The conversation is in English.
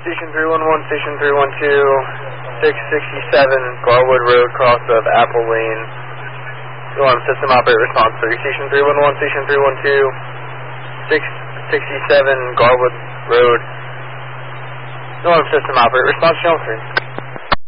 Station 311, Station 312, 667 Garwood Road, cross of Apple Lane. System operator response 3. Station 311, Station 312, 667 Garwood Road. System operator response channel 3.